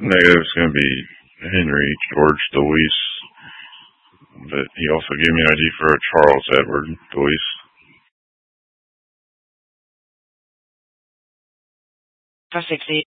Negative is going to be Henry George Deweese, but he also gave me an ID for a Charles Edward Deweese. For 60.